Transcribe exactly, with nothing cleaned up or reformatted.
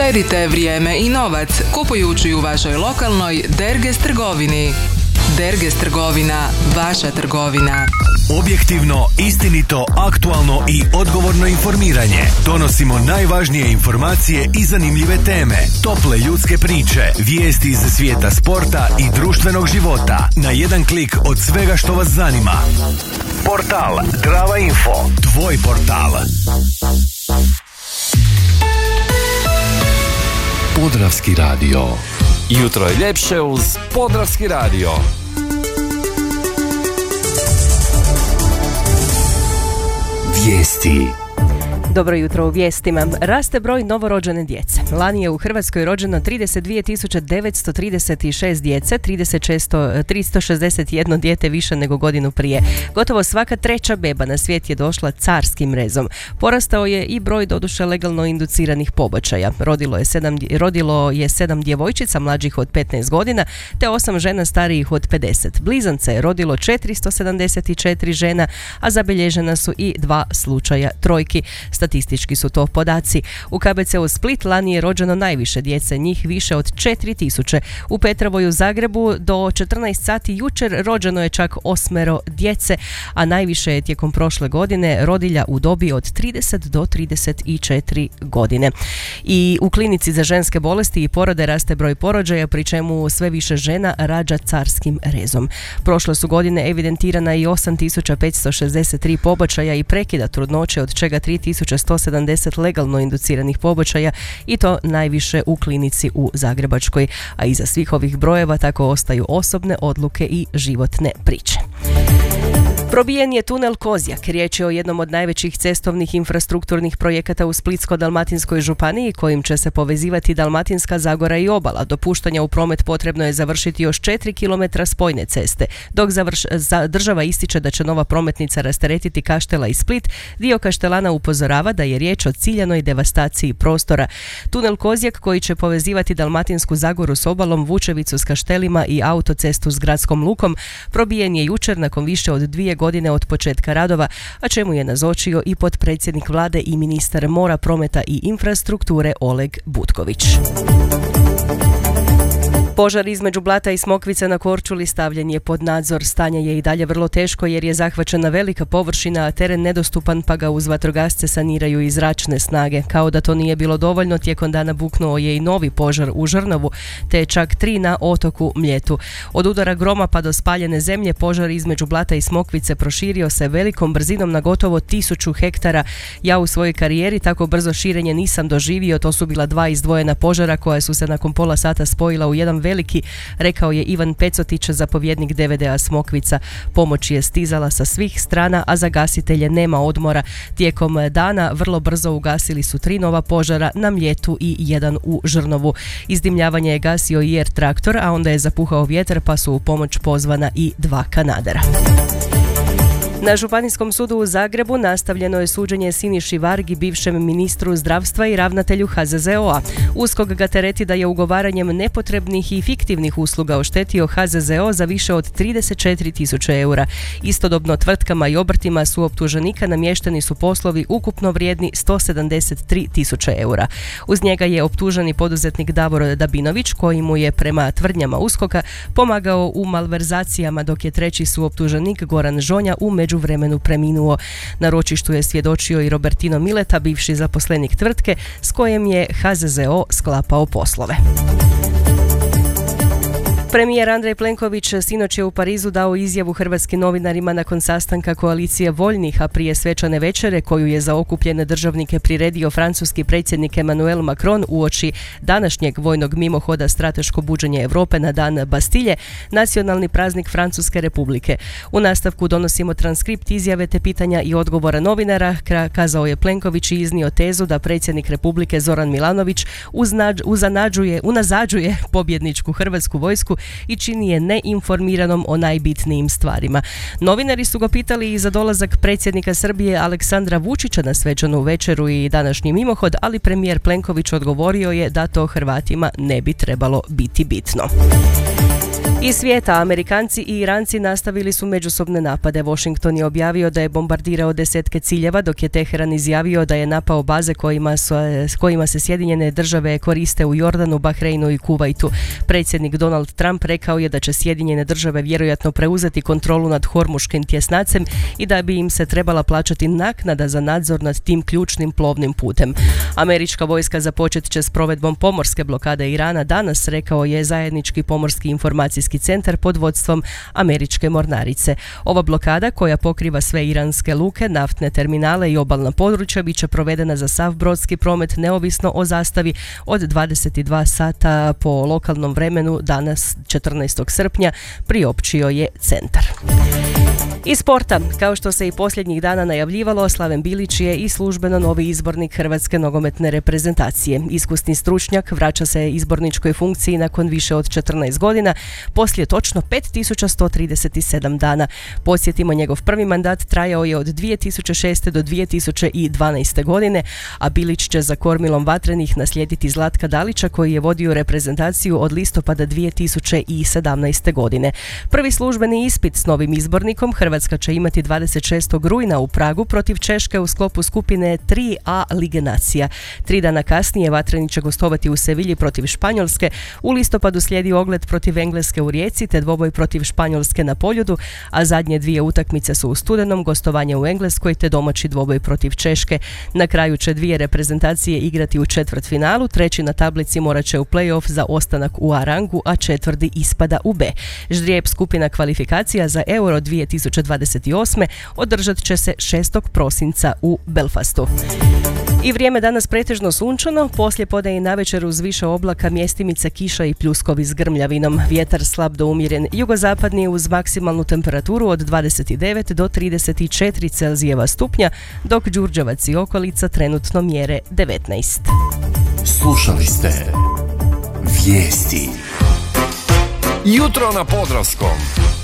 Uštedite vrijeme i novac kupujući u vašoj lokalnoj Derges trgovini. Derges trgovina, vaša trgovina. Objektivno, istinito, aktualno i odgovorno informiranje. Donosimo najvažnije informacije i zanimljive teme. Tople ljudske priče, vijesti iz svijeta sporta i društvenog života. Na jedan klik od svega što vas zanima. Portal Drava Info. Tvoj portal. Podravski radio. Jutro je ljepše uz Podravski radio. Vijesti. Dobro jutro u vijestima. Raste broj novorođene djece. Lani je u Hrvatskoj rođeno trideset dvije tisuće devetsto trideset šest djece, tristo šezdeset jedno dijete više nego godinu prije. Gotovo svaka treća beba na svijet je došla carskim rezom. Porastao je i broj doduše legalno induciranih pobačaja. Rodilo je sedam, rodilo je sedam djevojčica mlađih od petnaest godina, te osam žena starijih od pedeset. Blizance je rodilo četiristo sedamdeset četiri žena, a zabilježena su i dva slučaja trojki. Statistički su to podaci. U K B C-u Split lani je rođeno najviše djece, njih više od četiri tisuće. U Petrovoju u Zagrebu do četrnaest sati jučer rođeno je čak osmero djece, a najviše je tijekom prošle godine rodilja u dobi od trideset do trideset četiri godine. I u klinici za ženske bolesti i porode raste broj porođaja, pri čemu sve više žena rađa carskim rezom. Prošle su godine evidentirana i osam tisuća petsto šezdeset tri pobačaja i prekida trudnoće, od čega tri tisuće sto sedamdeset legalno induciranih pobačaja, i to najviše u klinici u Zagrebačkoj. A iza svih ovih brojeva tako ostaju osobne odluke i životne priče. Probijen je tunel Kozjak. Riječ je o jednom od najvećih cestovnih infrastrukturnih projekata u Splitsko-dalmatinskoj županiji, kojim će se povezivati Dalmatinska zagora i obala. Do puštanja u promet potrebno je završiti još četiri kilometra spojne ceste. Dok završ, za, država ističe da će nova prometnica rasteretiti Kaštela i Split, dio Kaštelana upozorava da je riječ o ciljanoj devastaciji prostora. Tunel Kozjak, koji će povezivati Dalmatinsku zagoru s obalom, Vučevicu s Kaštelima i autocestu s gradskom lukom, probijen je jučer nakon više od dvije godine od početka radova, a čemu je nazočio i potpredsjednik vlade i ministar mora, prometa i infrastrukture Oleg Butković. Požar između Blata i Smokvice na Korčuli stavljen je pod nadzor. Stanje je i dalje vrlo teško jer je zahvaćena velika površina, a teren nedostupan, pa ga uz vatrogasce saniraju i zračne snage. Kao da to nije bilo dovoljno, tijekom dana buknuo je i novi požar u Žrnovu, te čak tri na otoku Mljetu. Od udara groma pa do spaljene zemlje požar između Blata i Smokvice proširio se velikom brzinom na gotovo tisuću hektara. Ja u svojoj karijeri tako brzo širenje nisam doživio, to su bila dva izdvojena požara koja su se nakon pola sata spojila u jedan veliki, rekao je Ivan Pecotić, zapovjednik D V D-a Smokvica. Pomoć je stizala sa svih strana, a za gasitelje nema odmora. Tijekom dana vrlo brzo ugasili su tri nova požara na Mljetu i jedan u Žrnovu. Izdimljavanje je gasio i air traktor, a onda je zapuhao vjetar, pa su u pomoć pozvana i dva kanadera. Na Županijskom sudu u Zagrebu nastavljeno je suđenje Siniši Vargi, bivšem ministru zdravstva i ravnatelju H Z Z O-a. USKOK ga tereti da je ugovaranjem nepotrebnih i fiktivnih usluga oštetio H Z Z O za više od trideset četiri tisuće eura. Istodobno tvrtkama i obrtima su optuženika namješteni su poslovi ukupno vrijedni sto sedamdeset tri tisuće eura. Uz njega je optuženi poduzetnik Davor Dabinović, koji mu je prema tvrdnjama USKOK-a pomagao u malverzacijama, dok je treći suoptuženik Goran Žonja u međuvremenu preminuo. Na ročištu je svjedočio i Robertino Mileta, bivši zaposlenik tvrtke s kojem je H Z Z O sklapao poslove. Premijer Andrej Plenković sinoć je u Parizu dao izjavu hrvatskim novinarima nakon sastanka koalicije voljnih, a prije svečane večere koju je za okupljene državnike priredio francuski predsjednik Emmanuel Macron uoči današnjeg vojnog mimohoda Strateško buđenje Europe na dan Bastilje, nacionalni praznik Francuske republike. U nastavku donosimo transkript izjave te pitanja i odgovora novinara, kazao je Plenković i iznio tezu da predsjednik Republike Zoran Milanović uznađ, uzanađuje, unazađuje pobjedničku hrvatsku vojsku i čini je neinformiranom o najbitnijim stvarima. Novinari su ga pitali i za dolazak predsjednika Srbije Aleksandra Vučića na svečanu večeru i današnji mimohod, ali premijer Plenković odgovorio je da to Hrvatima ne bi trebalo biti bitno. Iz svijeta, Amerikanci i Iranci nastavili su međusobne napade. Washington je objavio da je bombardirao desetke ciljeva, dok je Teheran izjavio da je napao baze kojima, su, kojima se Sjedinjene države koriste u Jordanu, Bahreinu i Kuvajtu. Predsjednik Donald Trump rekao je da će Sjedinjene države vjerojatno preuzeti kontrolu nad Hormuškim tjesnacem i da bi im se trebala plaćati naknada za nadzor nad tim ključnim plovnim putem. Američka vojska započet će s provedbom pomorske blokade Irana danas, rekao je zajednički pomorski informacijski centar pod vodstvom američke mornarice. Ova blokada, koja pokriva sve iranske luke, naftne terminale i obalna područja, bit će provedena za sav brodski promet neovisno o zastavi od dvadeset dva sata po lokalnom vremenu danas četrnaestog srpnja, priopćio je centar. Iz sporta, kao što se i posljednjih dana najavljivalo, Slaven Bilić je i službeno novi izbornik Hrvatske nogometne reprezentacije. Iskusni stručnjak vraća se izborničkoj funkciji nakon više od četrnaest godina, poslije točno pet tisuća sto trideset sedam dana. Podsjetimo, njegov prvi mandat trajao je od dvije tisuće šeste do dvije tisuće dvanaeste godine, a Bilić će za kormilom vatrenih naslijediti Zlatka Dalića, koji je vodio reprezentaciju od listopada dvije tisuće sedamnaeste godine. Prvi službeni ispit s novim izbornikom Hrvatska će imati dvadeset šestog rujna u Pragu protiv Češke u sklopu skupine tri A Lige nacija. Tri dana kasnije Vatreni će gostovati u Sevilji protiv Španjolske, u listopadu slijedi ogled protiv Engleske u Rijeci te dvoboj protiv Španjolske na Poljudu, a zadnje dvije utakmice su u studenom, gostovanje u Engleskoj te domaći dvoboj protiv Češke. Na kraju će dvije reprezentacije igrati u četvrtfinalu, treći na tablici morat će u play-off za ostanak u A rangu, a četvrti ispada u B. Ždrijeb skupina kvalifikacija za Euro dvije tisuće dvadeset osme održat će se šestog prosinca u Belfastu. I vrijeme danas pretežno sunčano, poslije podne i navečer uz više oblaka, mjestimice kiša i pljuskovi s grmljavinom. Vjetar slab do umjeren jugozapadni uz maksimalnu temperaturu od dvadeset devet do trideset četiri Celzijeva stupnja, dok Đurđevac i okolica trenutno mjere devetnaest. Slušali ste Vijesti. Jutro na Podravskom.